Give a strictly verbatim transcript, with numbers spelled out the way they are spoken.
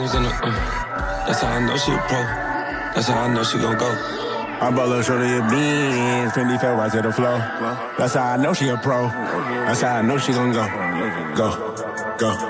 In the, uh, that's how I know she a pro. That's how I know she gon' go. I ball up shorty your beans, twenty fell right to the floor. That's how I know she a pro. That's how I know she gon' go. Go, go.